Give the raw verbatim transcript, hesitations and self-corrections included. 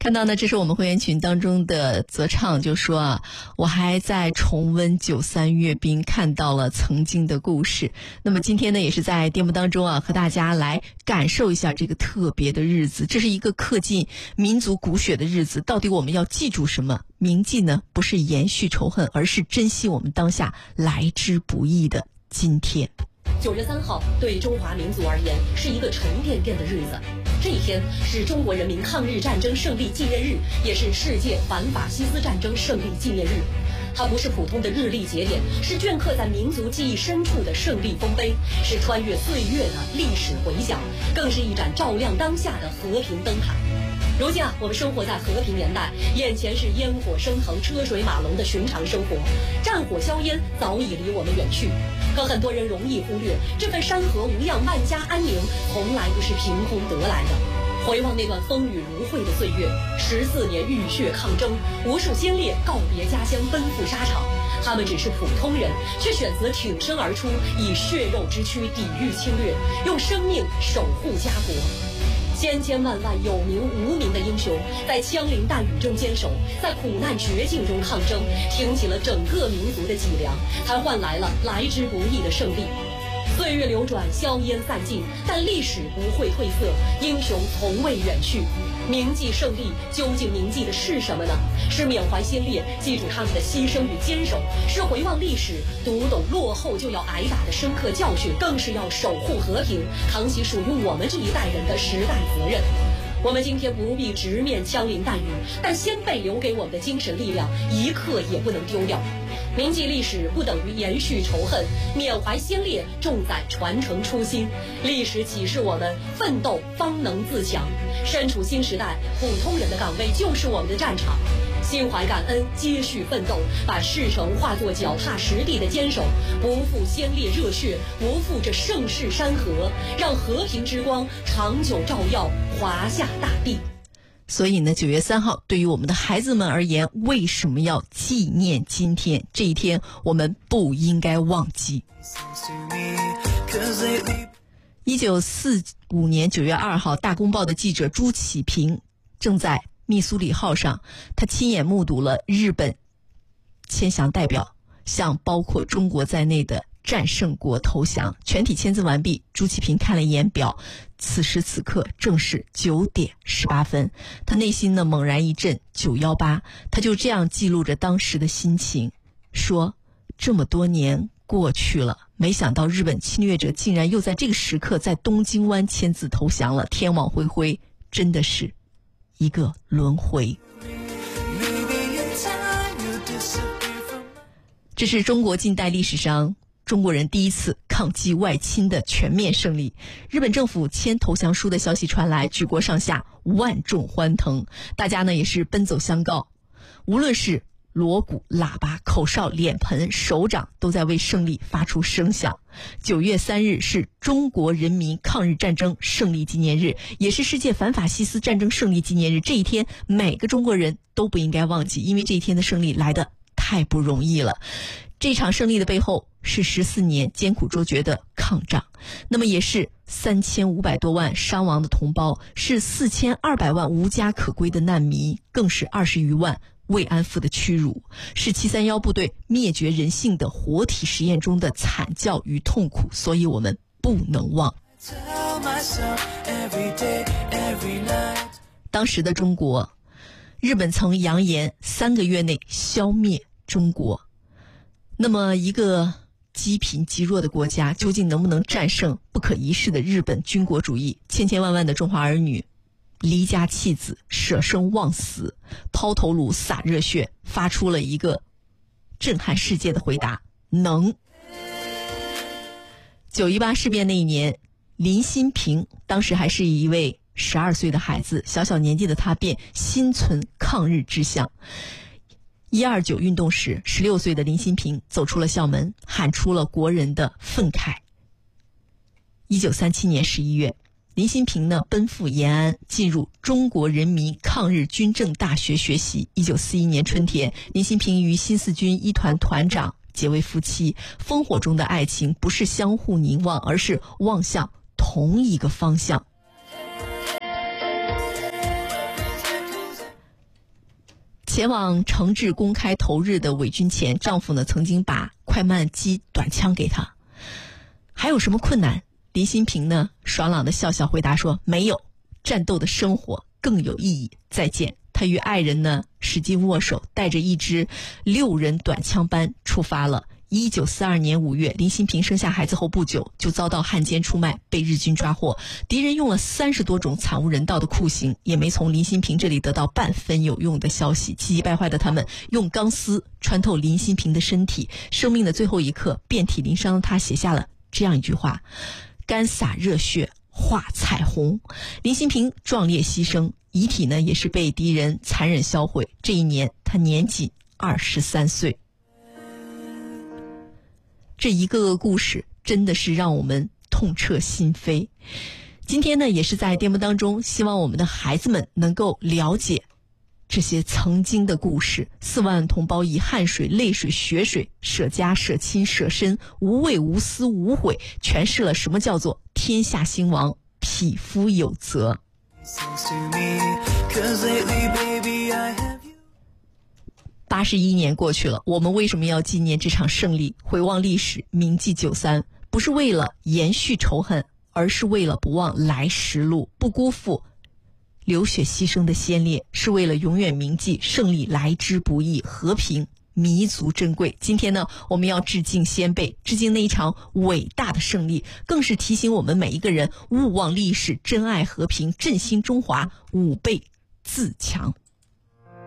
看到呢，这是我们会员群当中的泽畅就说啊，我还在重温九三阅兵，看到了曾经的故事。那么今天呢，也是在节目当中啊，和大家来感受一下这个特别的日子。这是一个刻进民族骨血的日子，到底我们要记住什么？铭记呢，不是延续仇恨，而是珍惜我们当下来之不易的今天。 九月三号对中华民族而言是一个沉甸甸的日子。这一天是中国人民抗日战争胜利纪念日，也是世界反法西斯战争胜利纪念日。它不是普通的日历节点，是镌刻在民族记忆深处的胜利丰碑，是穿越岁月的历史回响，更是一盏照亮当下的和平灯塔。如今啊，我们生活在和平年代，眼前是烟火升腾、车水马龙的寻常生活，战火硝烟早已离我们远去。可很多人容易忽略，这份山河无恙、万家安宁，从来不是凭空得来的。回望那段风雨如晦的岁月，十四年浴血抗争，无数先烈告别家乡，奔赴沙场。他们只是普通人，却选择挺身而出，以血肉之躯抵御侵略，用生命守护家国。千千万万有名无名的英雄，在枪林弹雨中坚守，在苦难绝境中抗争，挺起了整个民族的脊梁，才换来了来之不易的胜利。岁月流转，硝烟散尽，但历史不会褪色，英雄从未远去。铭记胜利，究竟铭记的是什么呢？是缅怀先烈，记住他们的牺牲与坚守；是回望历史，读懂落后就要挨打的深刻教训；更是要守护和平，扛起属于我们这一代人的时代责任。我们今天不必直面枪林弹雨，但先辈留给我们的精神力量，一刻也不能丢掉。铭记历史不等于延续仇恨，缅怀先烈重在传承初心。历史启示我们，奋斗方能自强。身处新时代，普通人的岗位就是我们的战场。心怀感恩，接续奋斗，把事成化作脚踏实地的坚守，不负先烈热血，不负这盛世山河，让和平之光长久照耀华夏大地。 所以呢，九月三号对于我们的孩子们而言，为什么要纪念今天？这一天我们不应该忘记。一九四五年九月二号，大公报的记者朱启平正在密苏里号上，他亲眼目睹了日本签降代表向包括中国在内的战胜国投降，全体签字完毕。朱启平看了一眼表，此时此刻正是九点十八分，他内心呢猛然一震，九一八，他就这样记录着当时的心情，说这么多年过去了，没想到日本侵略者竟然又在这个时刻在东京湾签字投降了，天网恢恢，真的是一个轮回。这是中国近代历史上中国人第一次抗击外侵的全面胜利。日本政府签投降书的消息传来，举国上下万众欢腾，大家呢也是奔走相告，无论是锣鼓、喇叭、口哨、脸盆、手掌，都在为胜利发出声响。九月三日是中国人民抗日战争胜利纪念日，也是世界反法西斯战争胜利纪念日。这一天每个中国人都不应该忘记，因为这一天的胜利来得太不容易了。这场胜利的背后是十四年艰苦卓绝的抗战，那么也是三千五百多万伤亡的同胞，是四千二百万无家可归的难民，更是二十余万慰安妇的屈辱，是七三一部队灭绝人性的活体实验中的惨叫与痛苦，所以我们不能忘。当时的中国，日本曾扬言三个月内消灭中国，那么一个积贫积弱的国家究竟能不能战胜不可一世的日本军国主义？千千万万的中华儿女离家弃子，舍生忘死，抛头颅洒热血，发出了一个震撼世界的回答：能。九一八事变那一年，林新平当时还是一位十二岁的孩子，小小年纪的他便心存抗日志向。一二九运动时，十六岁的林新平走出了校门，喊出了国人的愤慨。一九三七年十一月，林新平呢奔赴延安，进入中国人民抗日军政大学学习。一九四一年春天，林新平与新四军一团团长结为夫妻。烽火中的爱情不是相互凝望，而是望向同一个方向。 前往惩治公开投日的伪军前，丈夫呢曾经把快慢机短枪给她。还有什么困难？林新平呢爽朗的笑笑回答说：没有，战斗的生活更有意义，再见。他与爱人呢使劲握手，带着一支六人短枪班出发了。一九四二年五月，林新平生下孩子后不久就遭到汉奸出卖，被日军抓获。敌人用了三十多种惨无人道的酷刑，也没从林新平这里得到半分有用的消息。气急败坏的他们用钢丝穿透林新平的身体，生命的最后一刻，遍体鳞伤的他写下了这样一句话：干洒热血画彩虹。林新平壮烈牺牲，遗体呢也是被敌人残忍销毁。这一年他年仅二十三岁。这一个个故事真的是让我们痛彻心扉。今天呢也是在节目当中，希望我们的孩子们能够了解这些曾经的故事。四万同胞以汗水泪水血水舍家舍亲舍身，无畏无私无悔，诠释了什么叫做天下兴亡，匹夫有责。八十一年过去了，我们为什么要纪念这场胜利？回望历史，铭记九三，不是为了延续仇恨，而是为了不忘来时路，不辜负流血牺牲的先烈，是为了永远铭记胜利来之不易，和平弥足珍贵。今天呢，我们要致敬先辈，致敬那一场伟大的胜利，更是提醒我们每一个人勿忘历史，珍爱和平，振兴中华，吾辈自强。